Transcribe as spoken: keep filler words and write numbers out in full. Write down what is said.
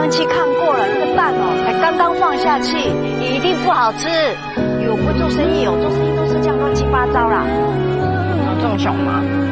灯器看过了，那个蛋哦，才刚刚放下去，一定不好吃。有不做生意哦，做生意都是这样乱七八糟啦。 有这么凶吗？